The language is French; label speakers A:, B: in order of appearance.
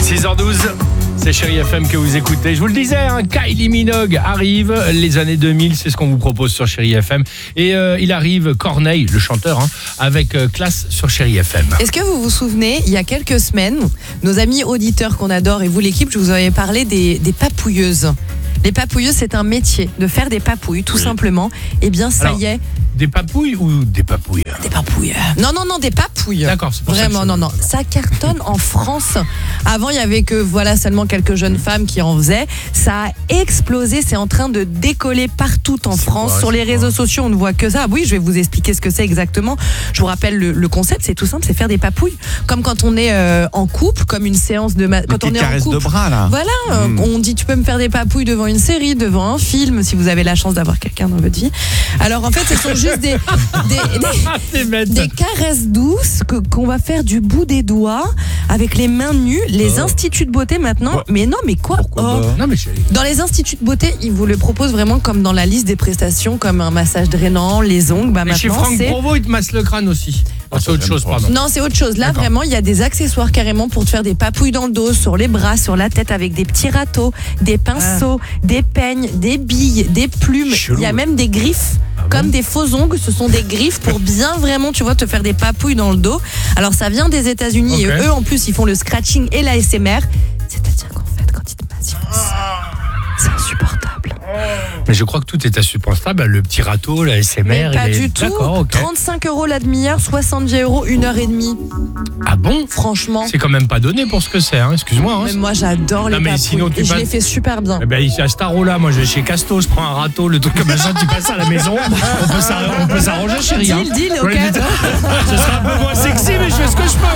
A: 6h12, c'est Chérie FM que vous écoutez. Je vous le disais, Kylie Minogue arrive. Les années 2000, c'est ce qu'on vous propose sur Chérie FM. Et il arrive, Corneille, le chanteur, avec classe sur Chérie FM.
B: Est-ce que vous vous souvenez, il y a quelques semaines, nos amis auditeurs qu'on adore et vous l'équipe, je vous avais parlé des papouilleuses. Les papouilleuses, c'est un métier, de faire des papouilles, tout simplement. Eh bien, ça y est.
A: Des papouilles ou des papouilles?
B: Des papouilles. Non, des papouilles.
A: D'accord, c'est pour
B: vraiment,
A: ça.
B: Non. Ça cartonne en France. Avant, il y avait que seulement quelques jeunes femmes qui en faisaient. Ça a explosé. C'est en train de décoller partout en France. Sur les réseaux sociaux, on ne voit que ça. Oui, je vais vous expliquer ce que c'est exactement. Je vous rappelle le concept. C'est tout simple, c'est faire des papouilles. Comme quand on est en couple, comme une séance de quand on est en couple.
C: De bras là.
B: Voilà, on dit tu peux me faire des papouilles devant une série, devant un film, si vous avez la chance d'avoir quelqu'un dans votre vie. Alors en fait, ce sont juste des caresses douces qu'on va faire du bout des doigts avec les mains nues. Les instituts de beauté maintenant, mais quoi
A: Non mais chérie.
B: Dans les instituts de beauté, ils vous le proposent vraiment comme dans la liste des prestations, comme un massage drainant, les ongles.
A: Mais chez Franck Provo, il te masse le crâne aussi. C'est autre chose, pardon.
B: Non, c'est autre chose. Là, vraiment, il y a des accessoires carrément pour te faire des papouilles dans le dos, sur les bras, sur la tête, avec des petits râteaux, des pinceaux, des peignes, des billes, des plumes. Il y a même des griffes. Comme des faux ongles, ce sont des griffes pour bien vraiment, tu vois, te faire des papouilles dans le dos. Alors ça vient des États-Unis et eux en plus ils font le scratching et l'ASMR. C'est-à-dire qu'en fait quand ils te massent, c'est insupportable.
A: Mais je crois que tout est insupportable, le petit râteau, la SMR.
B: Mais pas du tout. 35 € la demi-heure, 70 € 1h30.
A: Ah bon?
B: Franchement.
A: C'est quand même pas donné pour ce que c'est, excuse-moi.
B: Mais moi j'adore les papouilles.
A: Sinon,
B: et je les fais super bien.
A: Eh ben, ici à Staro-là, moi je vais chez Casto, je prends un râteau, le truc comme ça, tu passes à la maison. On peut s'arranger, chérie.
B: Deal, ok.
A: Ce sera un peu moins sexy, mais je fais ce que je peux.